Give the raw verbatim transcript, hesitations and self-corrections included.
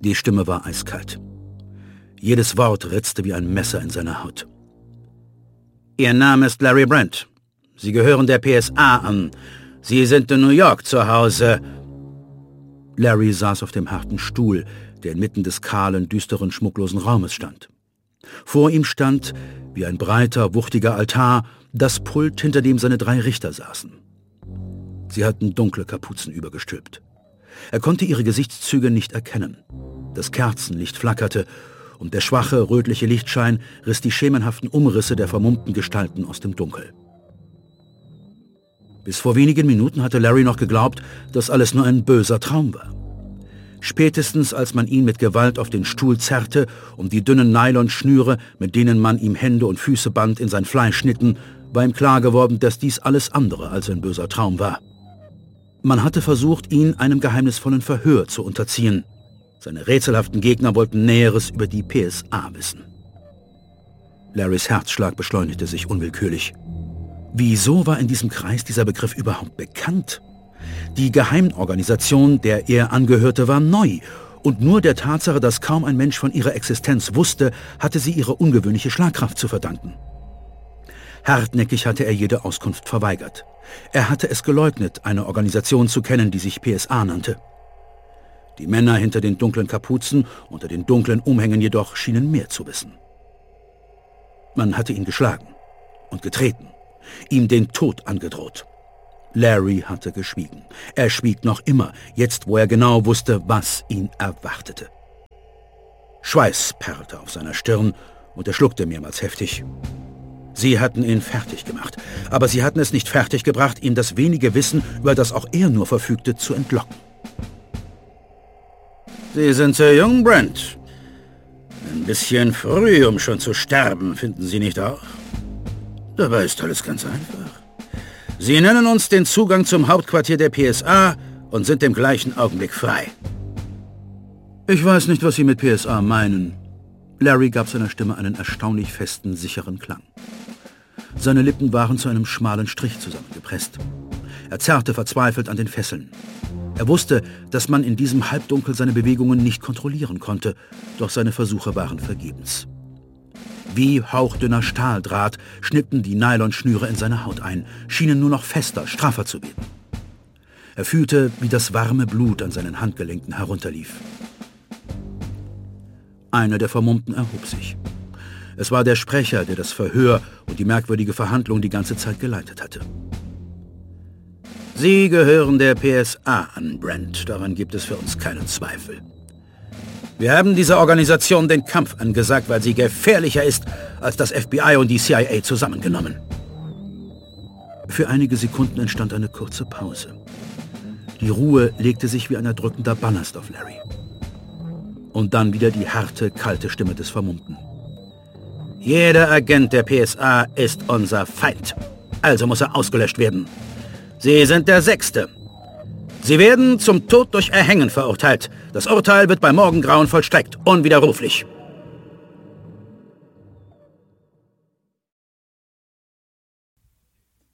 Die Stimme war eiskalt. Jedes Wort ritzte wie ein Messer in seiner Haut. »Ihr Name ist Larry Brent. Sie gehören der P S A an. Sie sind in New York zu Hause.« Larry saß auf dem harten Stuhl, der inmitten des kahlen, düsteren, schmucklosen Raumes stand. Vor ihm stand, wie ein breiter, wuchtiger Altar, das Pult, hinter dem seine drei Richter saßen. Sie hatten dunkle Kapuzen übergestülpt. Er konnte ihre Gesichtszüge nicht erkennen. Das Kerzenlicht flackerte, und der schwache, rötliche Lichtschein riss die schemenhaften Umrisse der vermummten Gestalten aus dem Dunkel. Bis vor wenigen Minuten hatte Larry noch geglaubt, dass alles nur ein böser Traum war. Spätestens als man ihn mit Gewalt auf den Stuhl zerrte, um die dünnen Nylonschnüre, mit denen man ihm Hände und Füße band, in sein Fleisch schnitten, war ihm klar geworden, dass dies alles andere als ein böser Traum war. Man hatte versucht, ihn einem geheimnisvollen Verhör zu unterziehen. Seine rätselhaften Gegner wollten Näheres über die P S A wissen. Larrys Herzschlag beschleunigte sich unwillkürlich. Wieso war in diesem Kreis dieser Begriff überhaupt bekannt? Die Geheimorganisation, der er angehörte, war neu, und nur der Tatsache, dass kaum ein Mensch von ihrer Existenz wusste, hatte sie ihre ungewöhnliche Schlagkraft zu verdanken. Hartnäckig hatte er jede Auskunft verweigert. Er hatte es geleugnet, eine Organisation zu kennen, die sich P S A nannte. Die Männer hinter den dunklen Kapuzen, unter den dunklen Umhängen jedoch, schienen mehr zu wissen. Man hatte ihn geschlagen und getreten, ihm den Tod angedroht. Larry hatte geschwiegen. Er schwieg noch immer, jetzt wo er genau wusste, was ihn erwartete. Schweiß perlte auf seiner Stirn und er schluckte mehrmals heftig. Sie hatten ihn fertig gemacht, aber sie hatten es nicht fertiggebracht, ihm das wenige Wissen, über das auch er nur verfügte, zu entlocken. »Sie sind sehr jung, Brent. Ein bisschen früh, um schon zu sterben, finden Sie nicht auch? Dabei ist alles ganz einfach. Sie nennen uns den Zugang zum Hauptquartier der P S A und sind im gleichen Augenblick frei.« »Ich weiß nicht, was Sie mit P S A meinen.« Larry gab seiner Stimme einen erstaunlich festen, sicheren Klang. Seine Lippen waren zu einem schmalen Strich zusammengepresst. Er zerrte verzweifelt an den Fesseln. Er wusste, dass man in diesem Halbdunkel seine Bewegungen nicht kontrollieren konnte, doch seine Versuche waren vergebens. Wie hauchdünner Stahldraht schnitten die Nylonschnüre in seine Haut ein, schienen nur noch fester, straffer zu werden. Er fühlte, wie das warme Blut an seinen Handgelenken herunterlief. Einer der Vermummten erhob sich. Es war der Sprecher, der das Verhör und die merkwürdige Verhandlung die ganze Zeit geleitet hatte. »Sie gehören der P S A an, Brent. Daran gibt es für uns keinen Zweifel. Wir haben dieser Organisation den Kampf angesagt, weil sie gefährlicher ist als das F B I und die C I A zusammengenommen.« Für einige Sekunden entstand eine kurze Pause. Die Ruhe legte sich wie ein erdrückender Ballast auf Larry. Und dann wieder die harte, kalte Stimme des Vermummten. »Jeder Agent der P S A ist unser Feind. Also muss er ausgelöscht werden. Sie sind der Sechste. Sie werden zum Tod durch Erhängen verurteilt. Das Urteil wird bei Morgengrauen vollstreckt, unwiderruflich.«